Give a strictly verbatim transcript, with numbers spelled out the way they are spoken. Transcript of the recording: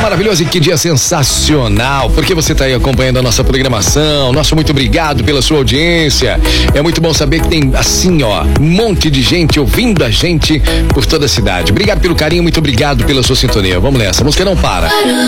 maravilhoso e que dia sensacional, porque você está aí acompanhando a nossa programação. Nosso muito obrigado pela sua audiência. É muito bom saber que tem assim, ó, um monte de gente ouvindo a gente por toda a cidade. Obrigado pelo carinho, muito obrigado pela sua sintonia. Vamos nessa, a música não para.